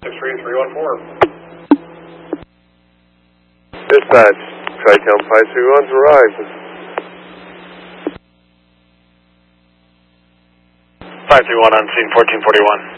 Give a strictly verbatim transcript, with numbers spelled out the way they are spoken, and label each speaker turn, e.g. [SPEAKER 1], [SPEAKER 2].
[SPEAKER 1] six three three one four.
[SPEAKER 2] Dispatch, Tri-Town five three one, Verizon.
[SPEAKER 3] five three one on scene fourteen forty-one.